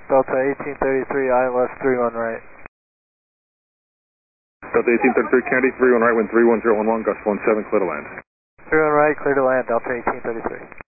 Delta 1833, ILS 31 right. Delta 1833, Kennedy, 31 right, wind 31011, gust 17, clear to land. 31 right, clear to land, Delta 1833.